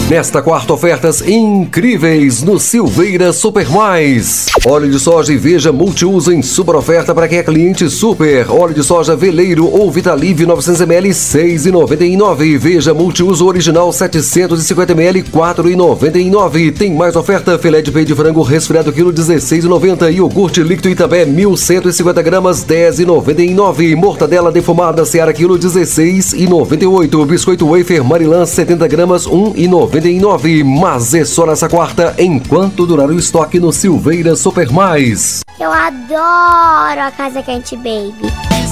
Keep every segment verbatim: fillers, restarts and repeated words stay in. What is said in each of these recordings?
Nesta quarta, ofertas incríveis no Silveira Super Mais. Óleo de soja e Veja multiuso em super oferta para quem é cliente super. Óleo de soja Veleiro ou Vitalive novecentos mililitros, seis reais e noventa e nove centavos. Veja multiuso original setecentos e cinquenta mililitros, quatro reais e noventa e nove centavos. Tem mais oferta: filé de peito de frango resfriado quilo dezesseis reais e noventa centavos. Iogurte líquido Itabé mil cento e cinquenta gramas, dez reais e noventa e nove centavos. Mortadela defumada Seara quilo dezesseis reais e noventa e oito centavos. Biscoito wafer Marilã setenta gramas, um real e noventa e nove centavos. Mas é só nessa quarta, enquanto durar o estoque no Silveira Super Mais. Eu adoro a Casa Quente Baby.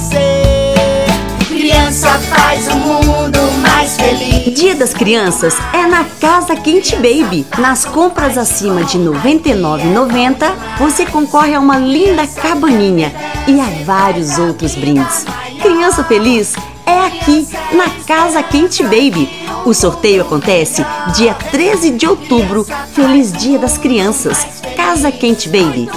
Criança faz o mundo mais feliz. Dia das Crianças é na Casa Quente Baby. Nas compras acima de noventa e nove reais e noventa centavos, você concorre a uma linda cabaninha e a vários outros brindes. Criança feliz é aqui na Casa Quente Baby. O sorteio acontece dia treze de outubro. Feliz Dia das Crianças. Casa Quente Baby.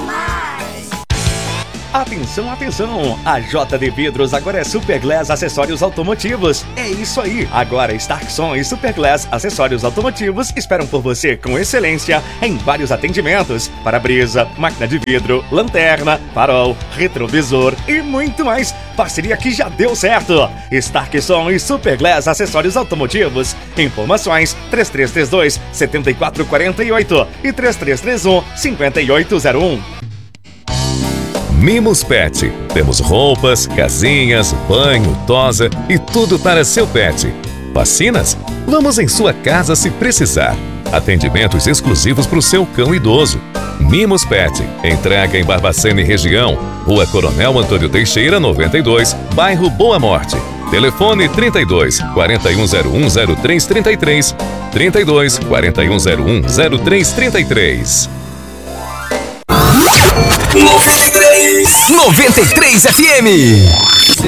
Atenção, atenção! A J D Vidros agora é Superglass Acessórios Automotivos. É isso aí! Agora Starkson e Superglass Acessórios Automotivos esperam por você com excelência em vários atendimentos: para-brisa, máquina de vidro, lanterna, farol, retrovisor e muito mais. Parceria que já deu certo! Starkson e Superglass Acessórios Automotivos. Informações três três três dois, sete quatro quatro oito e três três três um, cinco oito zero um. Mimos Pet. Temos roupas, casinhas, banho, tosa e tudo para seu pet. Vacinas? Vamos em sua casa se precisar. Atendimentos exclusivos para o seu cão idoso. Mimos Pet. Entrega em Barbacena e região. Rua Coronel Antônio Teixeira, noventa e dois, bairro Boa Morte. Telefone trinta e dois, quarenta e um zero um, zero três trinta e três. trinta e dois, quarenta e um zero um, zero três trinta e três. noventa e três F M.